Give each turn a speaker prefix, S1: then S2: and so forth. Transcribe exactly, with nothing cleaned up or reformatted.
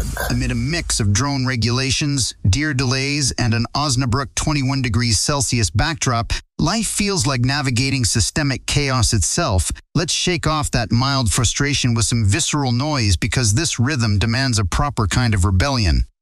S1: Amid a mix of drone regulations, deer delays, and an Osnabrück twenty-one degrees Celsius backdrop, life feels like navigating systemic chaos itself. Let's shake off that mild frustration with some visceral noise, because this rhythm demands a proper kind of rebellion.